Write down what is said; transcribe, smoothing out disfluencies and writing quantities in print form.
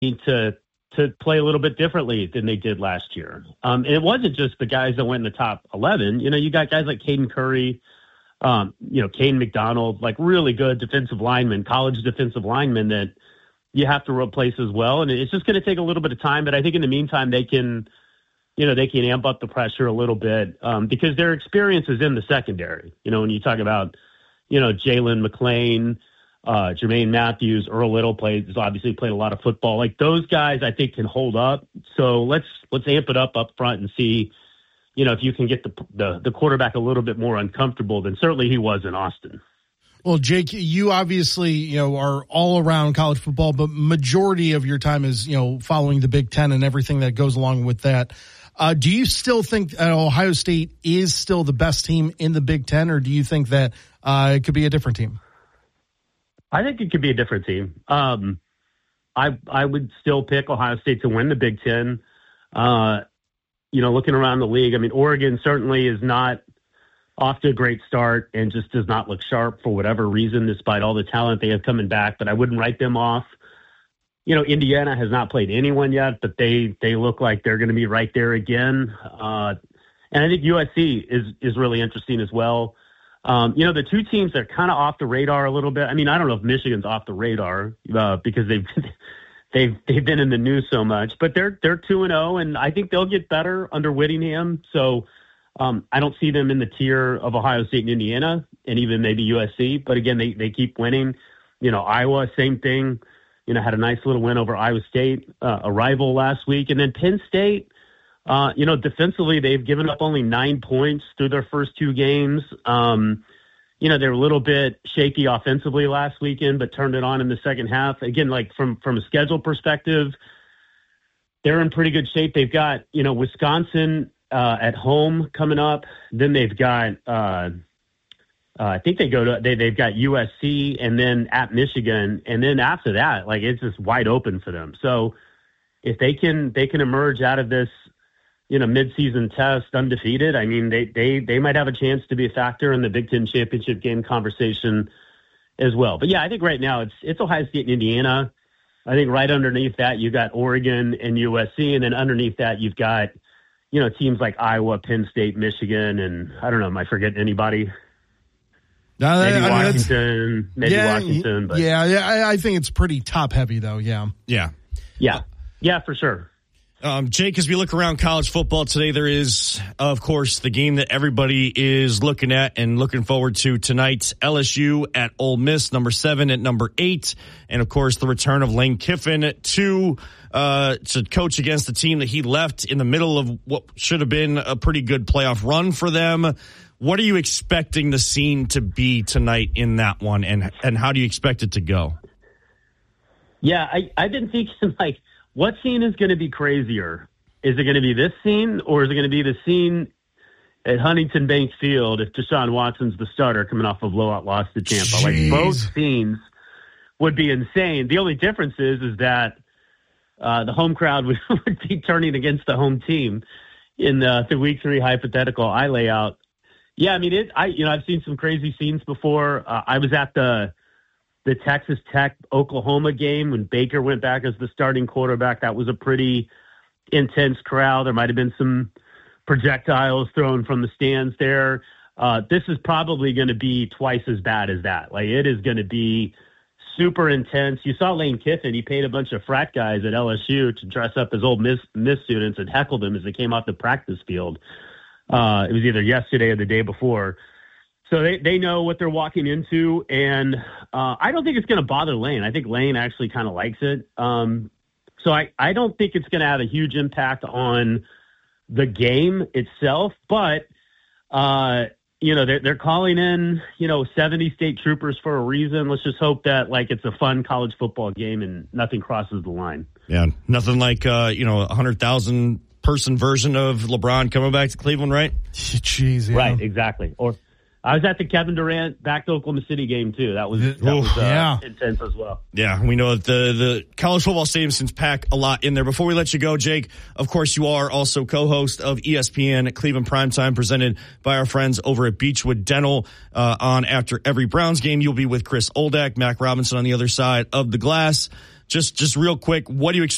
to play a little bit differently than they did last year. And it wasn't just the guys that went in the top 11. You got guys like Caden Curry, Caden McDonald, like really good defensive linemen, college defensive linemen that you have to replace as well. And it's just going to take a little bit of time. But I think in the meantime, they can amp up the pressure a little bit because their experience is in the secondary. When you talk about, Jalen McClain, Jermaine Matthews, Earl Little has obviously played a lot of football. Like those guys, I think can hold up. So let's amp it up front and see, if you can get the quarterback a little bit more uncomfortable than certainly he was in Austin. Well, Jake, you obviously, are all around college football, but majority of your time is, following the Big Ten and everything that goes along with that. Do you still think Ohio State is still the best team in the Big Ten, or do you think that it could be a different team? I think it could be a different team. I would still pick Ohio State to win the Big Ten. Looking around the league, I mean, Oregon certainly is not off to a great start and just does not look sharp for whatever reason, despite all the talent they have coming back, but I wouldn't write them off. Indiana has not played anyone yet, but they look like they're going to be right there again. And I think USC is really interesting as well. The two teams that are kind of off the radar a little bit. I mean, I don't know if Michigan's off the radar because they've been in the news so much, but they're 2-0, and I think they'll get better under Whittingham. So I don't see them in the tier of Ohio State and Indiana, and even maybe USC. But again, they keep winning. Iowa, same thing. Had a nice little win over Iowa State, a rival last week, and then Penn State. Defensively, they've given up only 9 points through their first two games. They're a little bit shaky offensively last weekend, but turned it on in the second half. Again, like from a schedule perspective, they're in pretty good shape. They've got, Wisconsin at home coming up. Then they've got, I think they've got USC and then at Michigan. And then after that, like it's just wide open for them. So if they can emerge out of this, mid-season test undefeated, I mean, they might have a chance to be a factor in the Big Ten championship game conversation as well. But yeah, I think right now it's Ohio State and Indiana. I think right underneath that, you've got Oregon and USC. And then underneath that, you've got, teams like Iowa, Penn State, Michigan. And I don't know, am I forgetting anybody? Maybe Washington. But yeah, I think it's pretty top heavy though. Yeah, for sure. Jake, as we look around college football today, there is, of course, the game that everybody is looking at and looking forward to tonight. LSU at Ole Miss, number 7 at number 8. And, of course, the return of Lane Kiffin to coach against the team that he left in the middle of what should have been a pretty good playoff run for them. What are you expecting the scene to be tonight in that one, and how do you expect it to go? Yeah, I've been thinking, like, what scene is going to be crazier? Is it going to be this scene, or is it going to be the scene at Huntington Bank Field if Deshaun Watson's the starter coming off a blowout loss to Tampa? Jeez. Like, both scenes would be insane. The only difference is that the home crowd would be turning against the home team in the Week 3 hypothetical I lay out. Yeah, I mean, I've seen some crazy scenes before. I was at the Texas Tech Oklahoma game when Baker went back as the starting quarterback. That was a pretty intense crowd. There might have been some projectiles thrown from the stands there. This is probably going to be twice as bad as that. Like, it is going to be super intense. You saw Lane Kiffin. He paid a bunch of frat guys at LSU to dress up as old Miss students and heckle them as they came off the practice field. It was either yesterday or the day before. So they know what they're walking into, and I don't think it's going to bother Lane. I think Lane actually kind of likes it. So I don't think it's going to have a huge impact on the game itself, but they're calling in 70 state troopers for a reason. Let's just hope that it's a fun college football game and nothing crosses the line. Yeah, nothing like 100,000 person version of LeBron coming back to Cleveland, right? Jeez, yeah. Right, exactly. Or I was at the Kevin Durant back to Oklahoma City game too. That was intense as well. Yeah, we know that the college football stadium seems pack a lot in there. Before we let you go, Jake, of course you are also co-host of ESPN Cleveland Primetime, presented by our friends over at Beechwood Dental. On after every Browns game, you'll be with Chris Oldak, Mac Robinson on the other side of the glass. Just real quick, what do you expect